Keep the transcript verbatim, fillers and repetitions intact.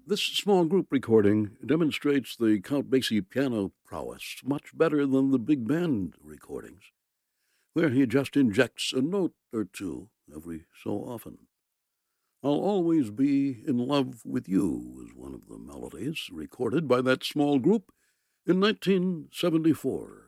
This small group recording demonstrates the Count Basie piano prowess much better than the big band recordings, where he just injects a note or two every so often. I'll Always Be in Love with You was one of the melodies recorded by that small group in nineteen seventy-four.